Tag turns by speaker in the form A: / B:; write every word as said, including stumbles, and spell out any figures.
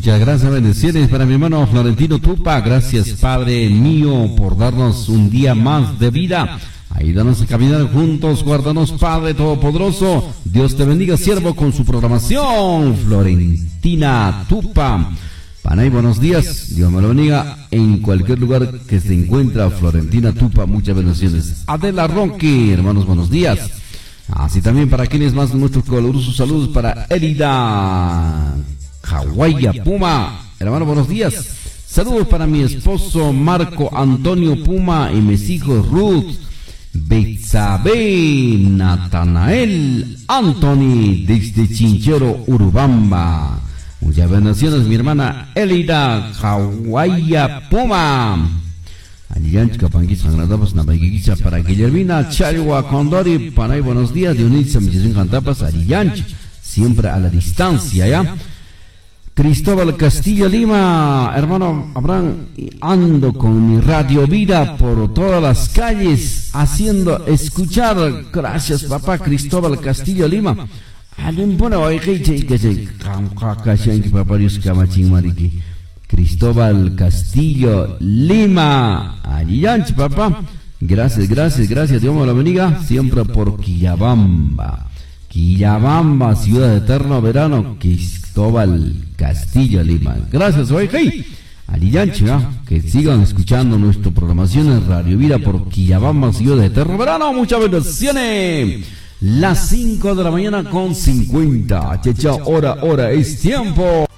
A: Muchas gracias, bendiciones para mi hermano Florentino Tupa. Gracias, Padre mío, por darnos un día más de vida. Ayúdanos a caminar juntos, guárdanos, Padre Todopoderoso. Dios te bendiga, siervo, con su programación. Florentina Tupa. Panay, buenos días. Dios me lo bendiga en cualquier lugar que se encuentra Florentina Tupa. Muchas bendiciones. Adela Ronque, hermanos, buenos días. Así también para quienes más, nuestros calurosos saludos para Elida Hawaiya Puma. Hermano, buenos días. Saludos para mi esposo Marco Antonio Puma y mis hijos Ruth, Betsabe, Natanael, Anthony desde Chinchero, Urubamba. Muchas bendiciones, mi hermana Elida Hawaiya Puma. Alianch Kapanguis Sangradapas Nabaiguisa para Guillermina Chalwa Condori. Panay, buenos días. Dionisa Michizun Cantapas Alianch, siempre a la distancia, ¿ya? Cristóbal Castillo Lima, hermano Abraham, ando con mi Radio Vida por todas las calles haciendo escuchar. Gracias, papá Cristóbal Castillo Lima. Cristóbal Castillo Lima, Alianch, papá. Gracias, gracias, gracias. Dios me lo bendiga. Siempre por Quillabamba. Quillabamba, ciudad de eterno verano. Cristóbal Castillo Lima. Gracias, oye, hey. Alianch, ¿eh? Que sigan escuchando nuestra programación en Radio Vida por Quillabamba, ciudad de eterno verano. Muchas bendiciones. Las cinco de la mañana con cincuenta. Checha, hora, hora, es tiempo.